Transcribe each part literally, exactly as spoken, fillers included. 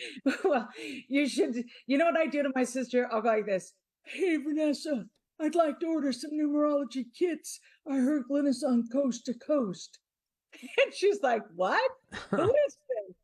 Well, you should. You know what I do to my sister? I'll go like this. Hey, Vanessa, I'd like to order some numerology kits. I heard Glennis on Coast to Coast. And she's like, what? Who is this?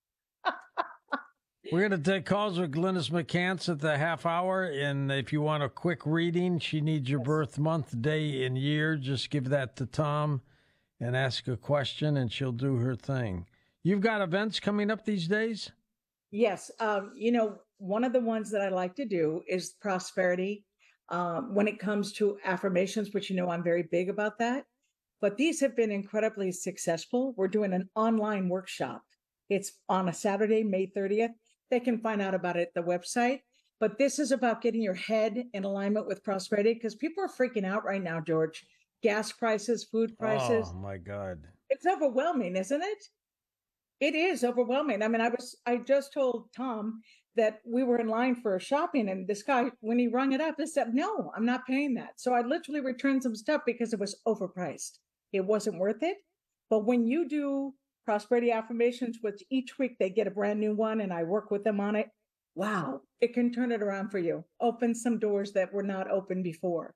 We're going to take calls with Glynis McCants at the half hour. And if you want a quick reading, she needs your Yes. birth month, day, and year. Just give that to Tom and ask a question, and she'll do her thing. You've got events coming up these days? Yes. Um, you know, one of the ones that I like to do is prosperity. Um, when it comes to affirmations, which you know I'm very big about that. But these have been incredibly successful. We're doing an online workshop. It's on a Saturday, May thirtieth. They can find out about it at the website. But this is about getting your head in alignment with prosperity because people are freaking out right now, George. Gas prices, food Oh, prices. my God. It's overwhelming, isn't it? It is overwhelming. I mean, I was I just told Tom that we were in line for shopping, and this guy, when he rung it up, he said, "No, I'm not paying that." So I literally returned some stuff because it was overpriced. It wasn't worth it. But when you do prosperity affirmations, which each week they get a brand new one, and I work with them on it, wow, it can turn it around for you. Open some doors that were not open before.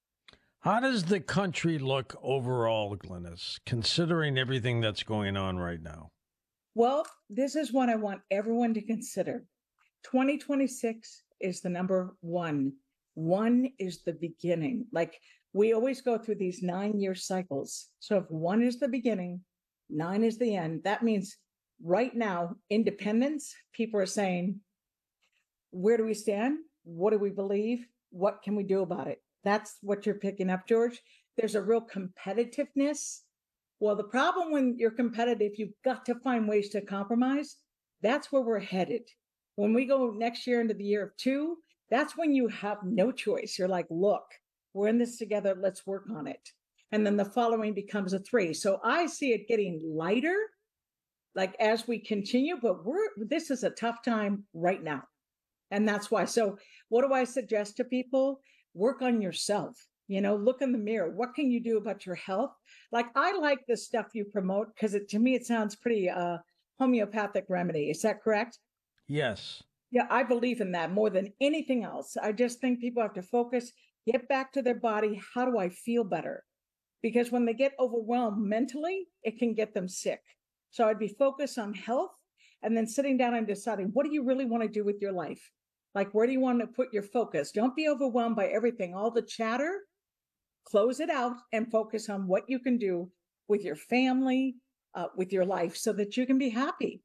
How does the country look overall, Glynis, considering everything that's going on right now? Well, this is what I want everyone to consider. twenty twenty-six is the number one. One is the beginning. Like we always go through these nine year cycles. So if one is the beginning, nine is the end, that means right now, independence, people are saying, where do we stand? What do we believe? What can we do about it? That's what you're picking up, George. There's a real competitiveness. Well, the problem when you're competitive, you've got to find ways to compromise. That's where we're headed. When we go next year into the year of two, that's when you have no choice. You're like, look, we're in this together. Let's work on it. And then the following becomes a three. So I see it getting lighter, like as we continue, but we're this is a tough time right now. And that's why. So, what do I suggest to people? Work on yourself. You know, look in the mirror. What can you do about your health? Like, I like the stuff you promote because it, to me, it sounds pretty uh, homeopathic remedy. Is that correct? Yes. Yeah, I believe in that more than anything else. I just think people have to focus, get back to their body. How do I feel better? Because when they get overwhelmed mentally, it can get them sick. So I'd be focused on health and then sitting down and deciding what do you really want to do with your life? Like, where do you want to put your focus? Don't be overwhelmed by everything, all the chatter. Close it out and focus on what you can do with your family, uh, with your life, so that you can be happy.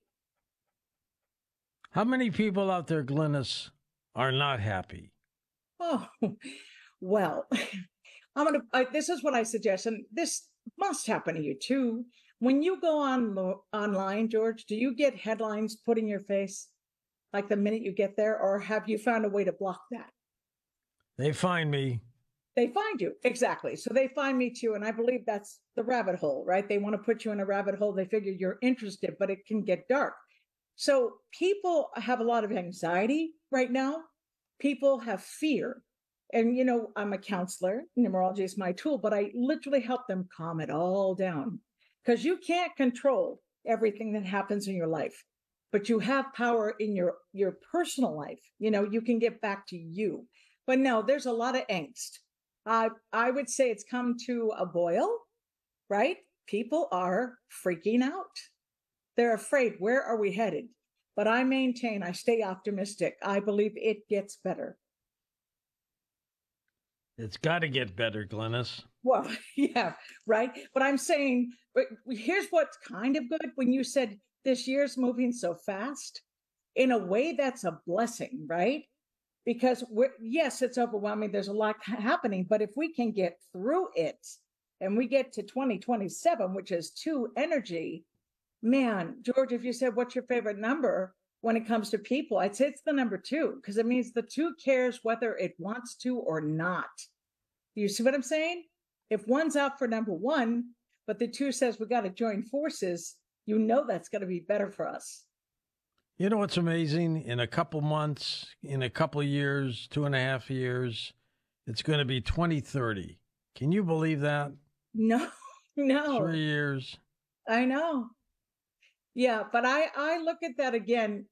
How many people out there, Glynis, are not happy? Oh, well, I'm gonna. I, this is what I suggest, and this must happen to you too. When you go on online, George, do you get headlines put in your face like the minute you get there, or have you found a way to block that? They find me. They find you exactly. So they find me too, and I believe that's the rabbit hole, right? They want to put you in a rabbit hole. They figure you're interested, but it can get dark. So people have a lot of anxiety right now. People have fear. And, you know, I'm a counselor. Numerology is my tool, but I literally help them calm it all down because you can't control everything that happens in your life, but you have power in your, your personal life. You know, you can get back to you. But no, there's a lot of angst. Uh, I would say it's come to a boil, right? People are freaking out. They're afraid. Where are we headed? But I maintain, I stay optimistic. I believe it gets better. It's got to get better, Glynis. Well, yeah, right. But I'm saying, but here's what's kind of good when you said this year's moving so fast. In a way, that's a blessing, right? Because we're, yes, it's overwhelming. There's a lot happening, but if we can get through it and we get to twenty twenty-seven, which is two energy, man, George, if you said, what's your favorite number when it comes to people? I'd say it's the number two because it means the two cares whether it wants to or not. You see what I'm saying? If one's out for number one, but the two says we got to join forces, you know that's going to be better for us. You know what's amazing? In a couple months, in a couple years, two and a half years, it's going to be twenty thirty. Can you believe that? No, no, Three years. I know. Yeah, but I I look at that again.